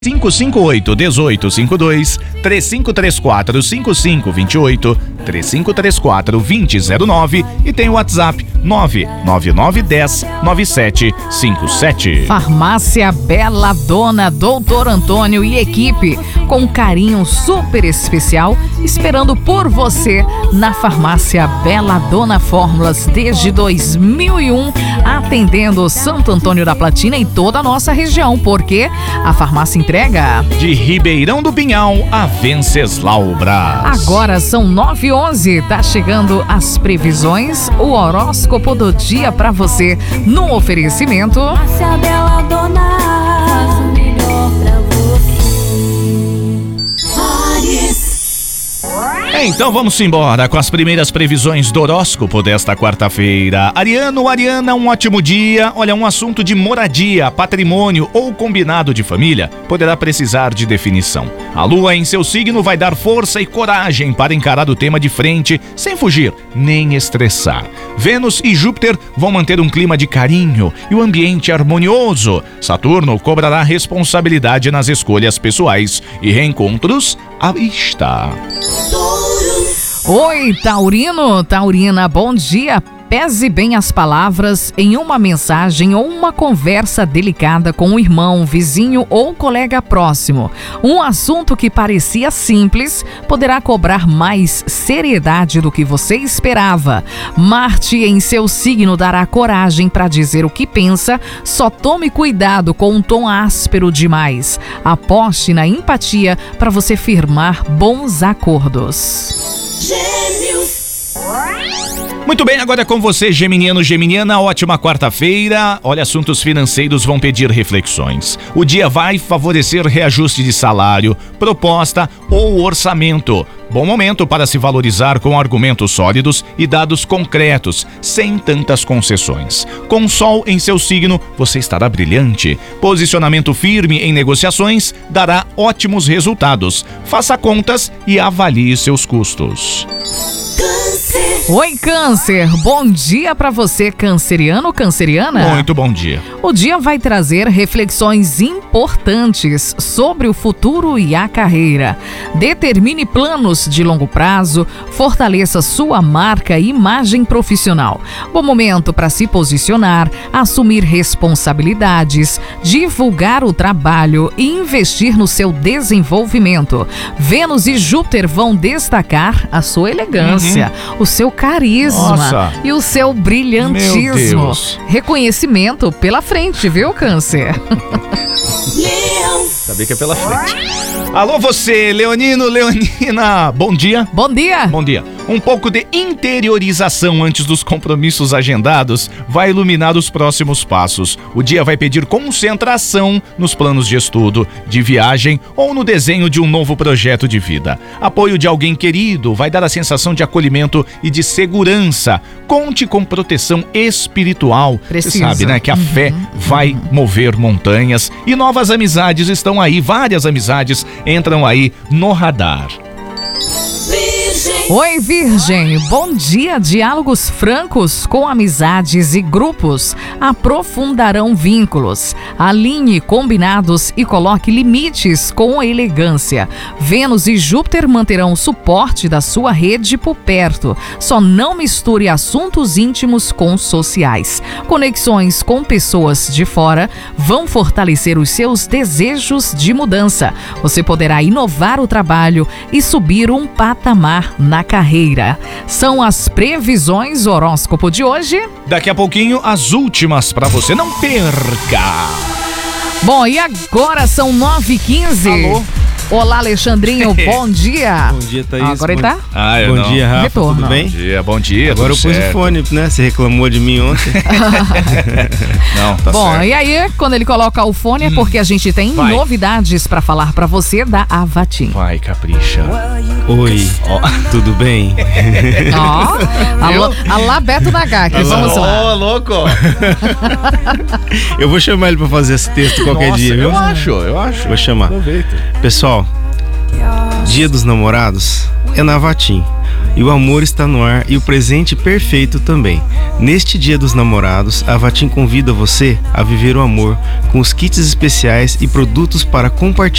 558-1852, 3534-5528, 3534-2009 e tem o WhatsApp 99910-9757. Farmácia Bela Dona, Doutor Antônio e equipe, com carinho super especial, esperando por você na Farmácia Bela Dona Fórmulas desde 2001, atendendo Santo Antônio da Platina e toda a nossa região, porque a farmácia entrega de Ribeirão do Pinhal a Venceslau Braz. Agora são 9h11, tá chegando as previsões, o horóscopo do dia pra você, no oferecimento Farmácia Bela Dona, faz o melhor pra você. Então vamos embora com as primeiras previsões do horóscopo desta quarta-feira. Ariano, Ariana, um ótimo dia. Olha, um assunto de moradia, patrimônio ou combinado de família poderá precisar de definição. A lua em seu signo vai dar força e coragem para encarar o tema de frente, sem fugir nem estressar. Vênus e Júpiter vão manter um clima de carinho e o ambiente harmonioso. Saturno cobrará responsabilidade nas escolhas pessoais e reencontros à vista. Oi, Taurino, Taurina, bom dia. Pese bem as palavras em uma mensagem ou uma conversa delicada com um irmão, vizinho ou colega próximo. Um assunto que parecia simples poderá cobrar mais seriedade do que você esperava. Marte em seu signo dará coragem para dizer o que pensa, só tome cuidado com um tom áspero demais. Aposte na empatia para você firmar bons acordos. Gêmeos. Muito bem, agora é com você, geminiano, geminiana, ótima quarta-feira. Olha, assuntos financeiros vão pedir reflexões. O dia vai favorecer reajuste de salário, proposta ou orçamento. Bom momento para se valorizar com argumentos sólidos e dados concretos, sem tantas concessões. Com Sol em seu signo, você estará brilhante. Posicionamento firme em negociações dará ótimos resultados. Faça contas e avalie seus custos. Oi, Câncer, bom dia para você, canceriano, canceriana. Muito bom dia. O dia vai trazer reflexões importantes sobre o futuro e a carreira. Determine planos de longo prazo, fortaleça sua marca e imagem profissional. Bom momento para se posicionar, assumir responsabilidades, divulgar o trabalho e investir no seu desenvolvimento. Vênus e Júpiter vão destacar a sua elegância, o seu carisma e o seu brilhantismo. Reconhecimento pela frente, viu, Câncer? Leão. Sabia que é pela frente. Alô, você, leonino, leonina, bom dia. Bom dia. Bom dia. Um pouco de interiorização antes dos compromissos agendados vai iluminar os próximos passos. O dia vai pedir concentração nos planos de estudo, de viagem ou no desenho de um novo projeto de vida. Apoio de alguém querido vai dar a sensação de acolhimento e de segurança. Conte com proteção espiritual. Você sabe, né, que a fé vai mover montanhas e novas amizades estão aí, várias amizades entram aí no radar. Oi, Virgem, bom dia. Diálogos francos com amizades e grupos aprofundarão vínculos. Alinhe combinados e coloque limites com elegância. Vênus e Júpiter manterão o suporte da sua rede por perto. Só não misture assuntos íntimos com sociais. Conexões com pessoas de fora vão fortalecer os seus desejos de mudança. Você poderá inovar o trabalho e subir um patamar na carreira. São as previsões horóscopo de hoje. Daqui a pouquinho, as últimas para você. Não perca! Bom, e agora são 9h15. Alô? Olá, Alexandrinho, bom dia. Bom dia, Thaís. Agora ele tá? Bom dia, Rafa, Retorno. tudo bem? Bom dia. Agora eu pus o fone, né? Você reclamou de mim ontem. Não, tá Bom, certo. e aí, quando ele coloca o fone, é porque a gente tem novidades pra falar pra você da Avatim. Vai, capricha. Oi, tudo bem? Ó, alô, Beto Nagaki, vamos lá. Ô, louco. Eu vou chamar ele pra fazer esse texto qualquer dia, viu? Eu acho. Vou chamar. Aproveita. Pessoal, Dia dos Namorados é na Avatim. E o amor está no ar e o presente perfeito também. Neste Dia dos Namorados, a Vatim convida você a viver o amor com os kits especiais e produtos para compartilhar